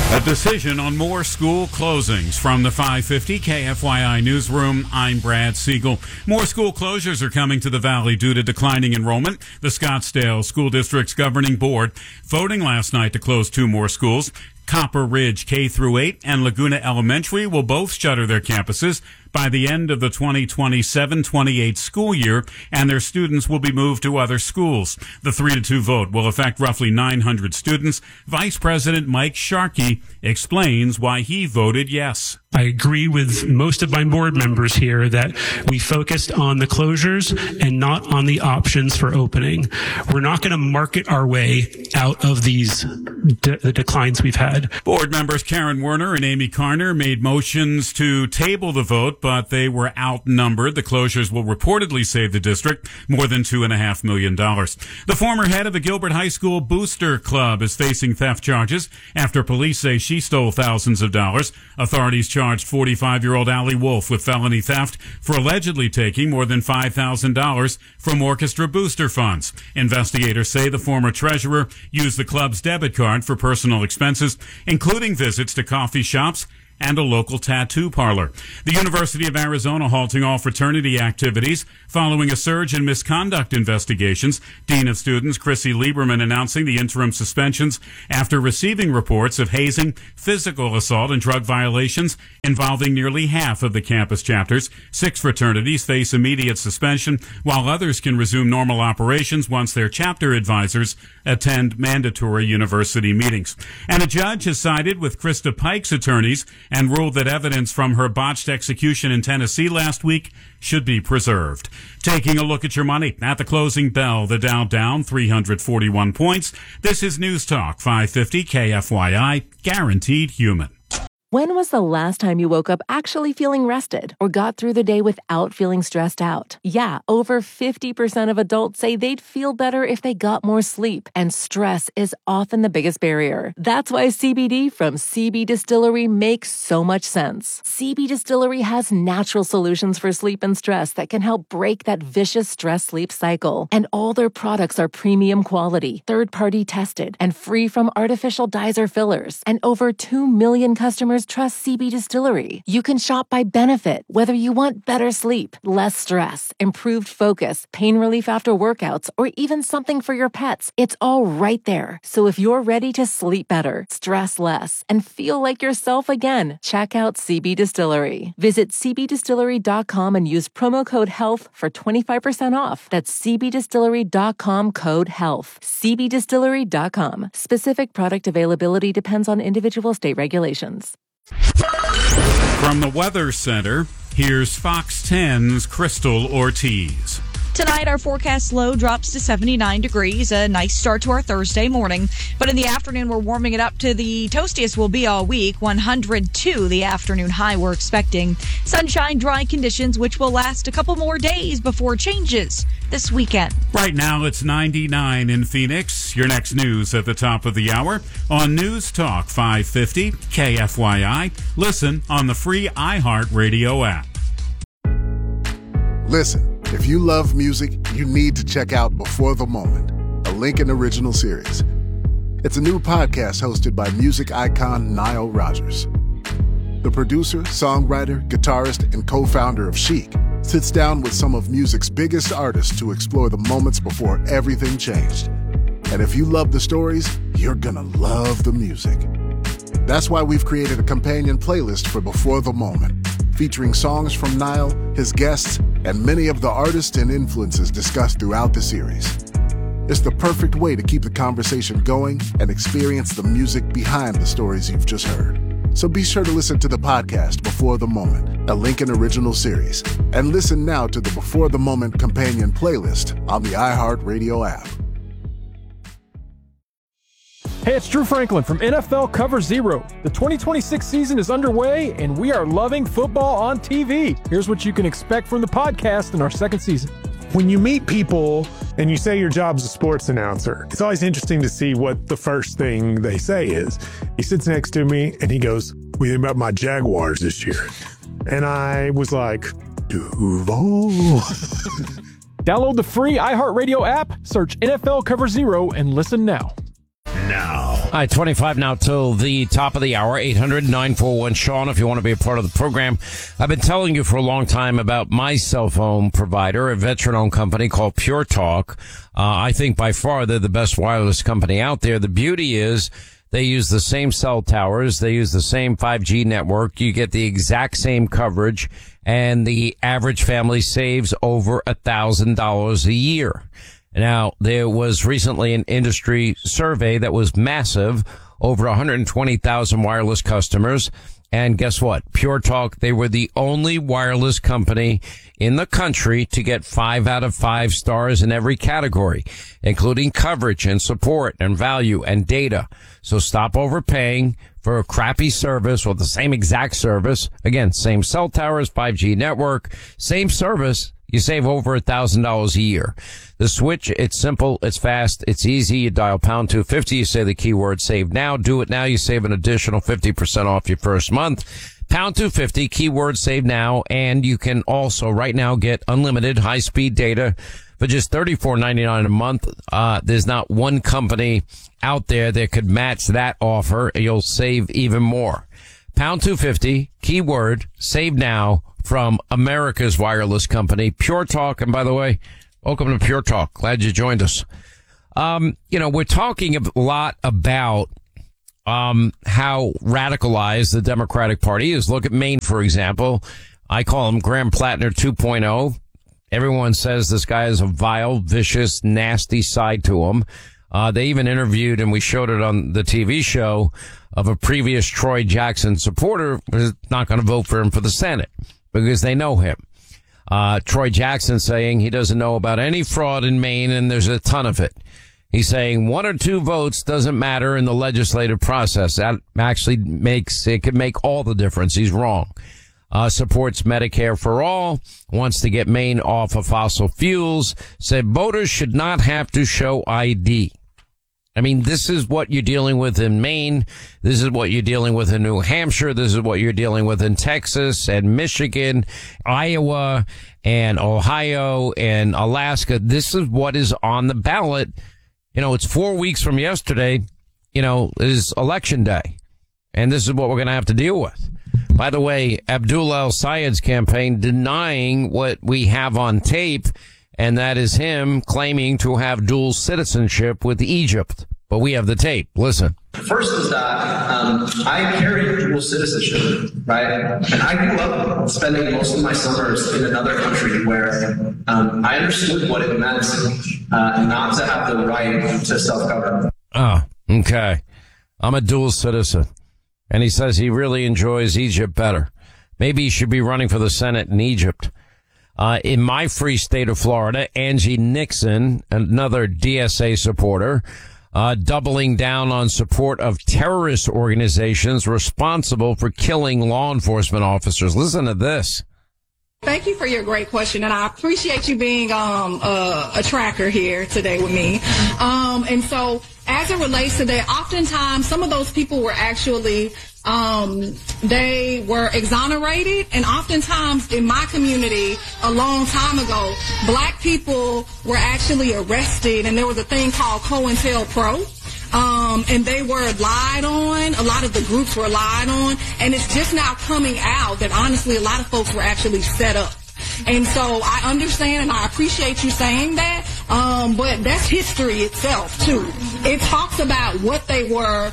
A decision on more school closings. From the 550 KFYI newsroom, I'm Brad Siegel. More school closures are coming to the Valley due to declining enrollment. The Scottsdale School District's governing board voting last night to close 2 more schools. Copper Ridge K-8 and Laguna Elementary will both shutter their campuses by the end of the 2027-28 school year, and their students will be moved to other schools. The 3-2 vote will affect roughly 900 students. Vice President Mike Sharkey explains why he voted yes. I agree with most of my board members here that we focused on the closures and not on the options for opening. We're not going to market our way out of these the declines we've had. Board members Karen Werner and Amy Carner made motions to table the vote, but they were outnumbered. The closures will reportedly save the district more than $2.5 million. The former head of the Gilbert High School Booster Club is facing theft charges after police say she stole thousands of dollars. Authorities charged 45-year-old Allie Wolf with felony theft for allegedly taking more than $5,000 from orchestra booster funds. Investigators say the former treasurer used the club's debit card for personal expenses, including visits to coffee shops and a local tattoo parlor. The University of Arizona halting all fraternity activities following a surge in misconduct investigations. Dean of Students Chrissy Lieberman announcing the interim suspensions after receiving reports of hazing, physical assault, and drug violations involving nearly half of the campus chapters. 6 fraternities face immediate suspension, while others can resume normal operations once their chapter advisors attend mandatory university meetings. And a judge has sided with Krista Pike's attorneys and ruled that evidence from her botched execution in Tennessee last week should be preserved. Taking a look at your money at the closing bell, the Dow down 341 points. This is News Talk 550 KFYI, guaranteed human. When was the last time you woke up actually feeling rested or got through the day without feeling stressed out? Yeah, over 50% of adults say they'd feel better if they got more sleep, and stress is often the biggest barrier. That's why CBD from CB Distillery makes so much sense. CB Distillery has natural solutions for sleep and stress that can help break that vicious stress-sleep cycle. And all their products are premium quality, third-party tested, and free from artificial dyes or fillers. And over 2 million customers trust CB Distillery. You can shop by benefit, whether you want better sleep, less stress, improved focus, pain relief after workouts, or even something for your pets. It's all right there. So if you're ready to sleep better, stress less, and feel like yourself again, check out CB Distillery. Visit cbdistillery.com and use promo code HEALTH for 25% off. That's cbdistillery.com code HEALTH. cbdistillery.com. Specific product availability depends on individual state regulations. From the Weather Center, here's Fox 10's Crystal Ortiz. Tonight, our forecast low drops to 79 degrees, a nice start to our Thursday morning. But in the afternoon, we're warming it up to the toastiest we'll be all week, 102 the afternoon high we're expecting. Sunshine, dry conditions, which will last a couple more days before changes this weekend. Right now, it's 99 in Phoenix. Your next news at the top of the hour on News Talk 550 KFYI. Listen on the free iHeartRadio app. Listen. If you love music, you need to check out Before the Moment, a Lincoln original series. It's a new podcast hosted by music icon Nile Rodgers. The producer, songwriter, guitarist, and co-founder of Chic sits down with some of music's biggest artists to explore the moments before everything changed. And if you love the stories, you're gonna love the music. That's why we've created a companion playlist for Before the Moment, featuring songs from Nile, his guests, and many of the artists and influences discussed throughout the series. It's the perfect way to keep the conversation going and experience the music behind the stories you've just heard. So be sure to listen to the podcast Before the Moment, a Lincoln original series, and listen now to the Before the Moment companion playlist on the iHeartRadio app. Hey, it's Drew Franklin from NFL Cover Zero. The 2026 season is underway, and we are loving football on TV. Here's what you can expect from the podcast in our second season. When you meet people and you say your job's a sports announcer, it's always interesting to see what the first thing they say is. He sits next to me, and he goes, "What do you think about my Jaguars this year?" And I was like, Duval. Download the free iHeartRadio app, search NFL Cover Zero, and listen now. Now, All right, 25 now till the top of the hour, 800-941-SEAN if you want to be a part of the program. I've been telling you for a long time about my cell phone provider, a veteran-owned company called Pure Talk. I think by far they're the best wireless company out there. The beauty is they use the same cell towers. They use the same 5G network. You get the exact same coverage, and the average family saves over $1,000 a year. Now, there was recently an industry survey that was massive, over 120,000 wireless customers. And guess what? Pure Talk, they were the only wireless company in the country to get 5 out of 5 stars in every category, including coverage and support and value and data. So stop overpaying for a crappy service or the same exact service. Again, same cell towers, 5G network, same service. You save over $1,000 a year. The switch, it's simple, it's fast, it's easy. You dial pound 250, you say the keyword save now. Do it now, you save an additional 50% off your first month. Pound 250, keyword save now, and you can also right now get unlimited high-speed data for just $34.99 a month. There's not one company out there that could match that offer. You'll save even more. Pound 250, keyword save now, from America's wireless company, Pure Talk. And by the way, welcome to Pure Talk. Glad you joined us. We're talking a lot about how radicalized the Democratic Party is. Look at Maine, for example. I call him Graham Plattner 2.0. Everyone says this guy has a vile, vicious, nasty side to him. They even interviewed, and we showed it on the TV show, of a previous Troy Jackson supporter who's not going to vote for him for the Senate, because they know him. Troy Jackson saying he doesn't know about any fraud in Maine, and there's a ton of it. He's saying 1 or 2 votes doesn't matter in the legislative process. That actually could make all the difference. He's wrong. Supports Medicare for all, wants to get Maine off of fossil fuels, said voters should not have to show ID. I mean, this is what you're dealing with in Maine. This is what you're dealing with in New Hampshire. This is what you're dealing with in Texas and Michigan, Iowa and Ohio and Alaska. This is what is on the ballot. It's 4 weeks from yesterday, is election day. And this is what we're going to have to deal with. By the way, Abdullah El-Sayed's campaign denying what we have on tape, and that is him claiming to have dual citizenship with Egypt. But we have the tape. Listen. First is that I carry dual citizenship, right? And I grew up spending most of my summers in another country where I understood what it meant not to have the right to self-govern. Oh, okay. I'm a dual citizen. And he says he really enjoys Egypt better. Maybe he should be running for the Senate in Egypt. In my free state of Florida, Angie Nixon, another DSA supporter, doubling down on support of terrorist organizations responsible for killing law enforcement officers. Listen to this. Thank you for your great question, and I appreciate you being a tracker here today with me. And so, as it relates to that, oftentimes some of those people were actually they were exonerated, and oftentimes in my community a long time ago, black people were actually arrested, and there was a thing called COINTELPRO. And they were lied on. A lot of the groups were lied on. And it's just now coming out that honestly a lot of folks were actually set up. And so I understand and I appreciate you saying that. But that's history itself too. It talks about what they were,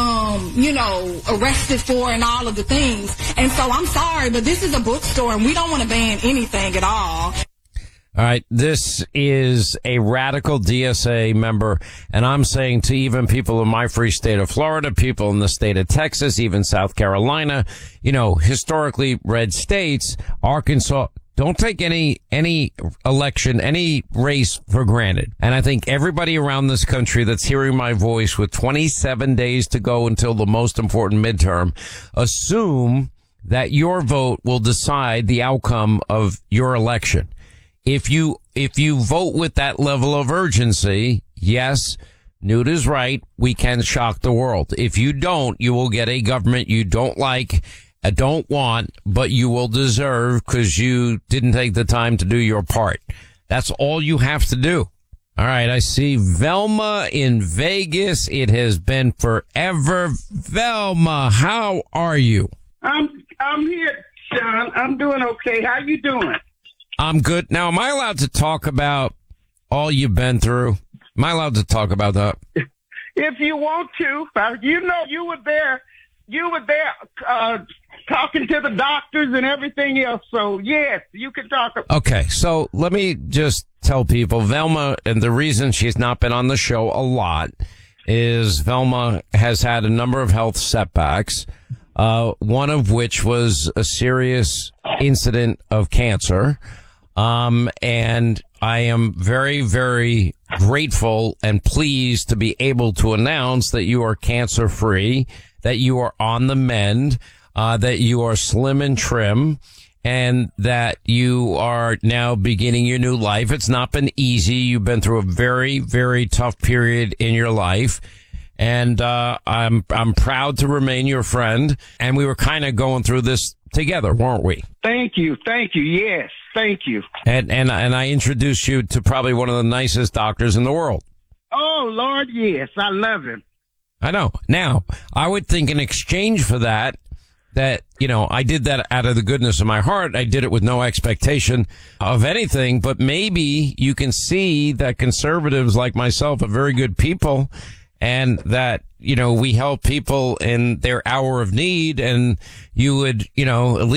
arrested for and all of the things. And so I'm sorry, but this is a bookstore and we don't want to ban anything at all. All right, this is a radical DSA member, and I'm saying to even people in my free state of Florida, people in the state of Texas, even South Carolina, historically red states, Arkansas, don't take any election, any race for granted. And I think everybody around this country that's hearing my voice with 27 days to go until the most important midterm, assume that your vote will decide the outcome of your election. If you vote with that level of urgency, yes, Newt is right. We can shock the world. If you don't, you will get a government you don't like, don't want, but you will deserve because you didn't take the time to do your part. That's all you have to do. All right, I see Velma in Vegas. It has been forever. Velma, how are you? I'm here, Sean. I'm doing okay. How you doing? I'm good. Now, am I allowed to talk about all you've been through? Am I allowed to talk about that? If you want to. You know, you were there talking to the doctors and everything else. So, yes, you can talk. Okay, so let me just tell people, Velma, and the reason she's not been on the show a lot is Velma has had a number of health setbacks, one of which was a serious incident of cancer. And I am very, very grateful and pleased to be able to announce that you are cancer free, that you are on the mend, that you are slim and trim, and that you are now beginning your new life. It's not been easy. You've been through a very, very tough period in your life. And, I'm proud to remain your friend. And we were kind of going through this together, weren't we? Thank you. Yes. Thank you. And I introduced you to probably one of the nicest doctors in the world. Oh, Lord, yes. I love him. I know. Now, I would think in exchange for that, you know, I did that out of the goodness of my heart. I did it with no expectation of anything, but maybe you can see that conservatives like myself are very good people, and that, you know, we help people in their hour of need, and you would, you know, at least